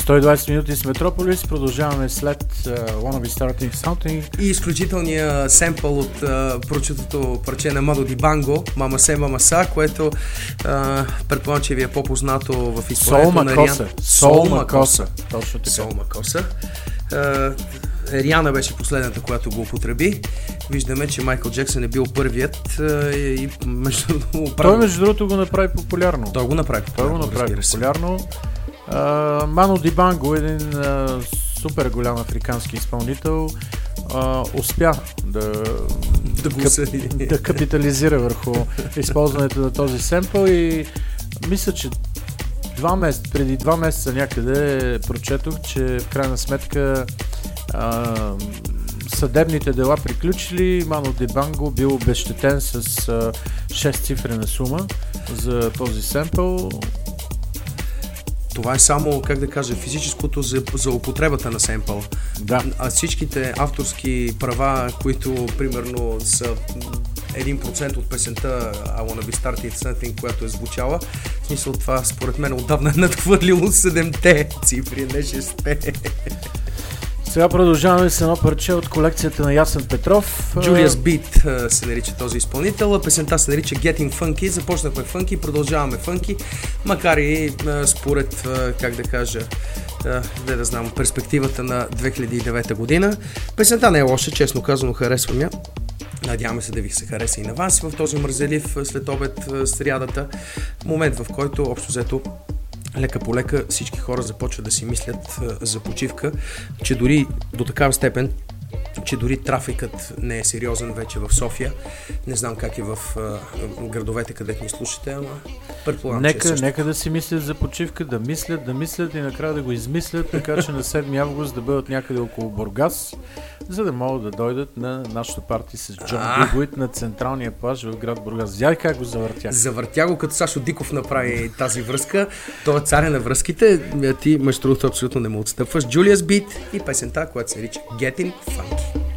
120 минути с Метрополис. Продължаваме след Wanna Be Starting Something. И изключителния семпъл от прочутото парче на Мано Дибанго, Мама Се, Мама Са, което предполагам, че ви е по-познато в изпълнението на Риана. Сол Макоса. Точно така. Сол Макоса. Риана беше последната, която го употреби. Виждаме, че Майкъл Джексън е бил първият и Той между другото го направи популярно. Той го направи популярно. Мано Дибанго, един супер голям африкански изпълнител, успя да капитализира върху използването на този семпъл и мисля, че преди 2 месеца някъде прочетох, че в крайна сметка съдебните дела приключили, Мано Дибанго бил обезщетен с 6-цифрена сума за този семпъл. Това е само, как да кажа, физическото за употребата на семпъл. Да. А всичките авторски права, които примерно са 1% от песента I Wanna Be Starting Something, която е звучала, в смисъл това според мен отдавна е надхвърлило 7-те цифри, не 6-те. Сега продължаваме с едно парче от колекцията на Ясен Петров. Julius Beat се нарича този изпълнител. Песента се нарича Getting Funky. Започнахме фънки, продължаваме фънки, макар и според, как да кажа, да знам, перспективата на 2009 година. Песента не е лоша, честно казано, харесвам я. Надяваме се да ви се хареса и на вас в този мързелив след обед срядата. Момент, в който общо взето лека по лека всички хора започват да си мислят за почивка, че дори до такава степен, че дори трафикът не е сериозен вече в София. Не знам как е в градовете, където ни слушате, ама предполагам, нека да си мислят за почивка, да мислят и накрая да го измислят, така че на 7 август да бъдат някъде около Бургас, за да могат да дойдат на нашото парти с Джон Бигуит на централния плаж в град Бургас. Взяй как го завъртях. Завъртя го, като Сашо Диков направи тази връзка. Той е царя на връзките. Ти, между другото, абсолютно не му отстъпваш. Julius Beat и песента, която се нарича Getting Funky.